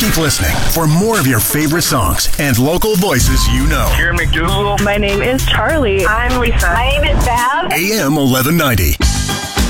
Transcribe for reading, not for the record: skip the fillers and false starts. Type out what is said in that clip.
Keep listening for more of your favorite songs and local voices you know. Karen McDougal. My name is Charlie. I'm Lisa. My name is Bev. AM 1190.